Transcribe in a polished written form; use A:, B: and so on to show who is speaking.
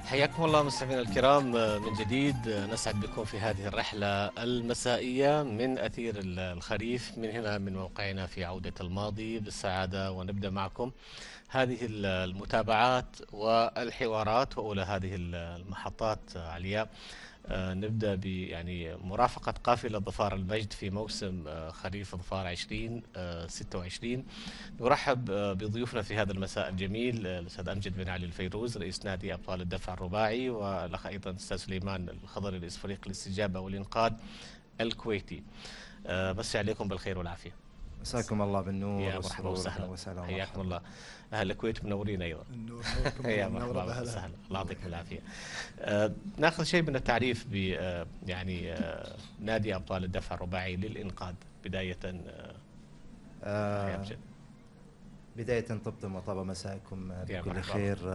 A: حياكم الله مستمعينا الكرام من جديد. نسعد بكم في هذه الرحلة المسائية من أثير الخريف من هنا من موقعنا في عودة الماضي بالسعادة، ونبدأ معكم هذه المتابعات والحوارات وأولى هذه المحطات علياء. نبدأ يعني مرافقة قافلة ظفار المجد في موسم خريف ظفار 2026. نرحب بضيوفنا في هذا المساء الجميل الأستاذ أمجد بن علي الفيروز رئيس نادي أبطال الدفع الرباعي، والأخ أيضا الأستاذ سليمان الخضري رئيس فريق الاستجابة والإنقاذ الكويتي. مسي عليكم بالخير والعافية.
B: مساكم الله بالنور
A: يا مرحبا
B: والسرور.
A: وسهلا،
B: وسهلا
A: حياكم
B: ومرحبا.
A: الله. أهل الكويت منورين أيضا.
C: النور نوركم
A: يا
C: الله، منورة
A: مرحبا
C: بأهلها.
A: وسهلا، الله يعطيكم العافية. ناخذ شيء من التعريف ب يعني نادي أبطال الدفع الرباعي للإنقاذ بداية. يا أمجد.
B: بداية طبتم وطاب مساءكم
A: يا
B: بكل
A: مرحبا.
B: خير.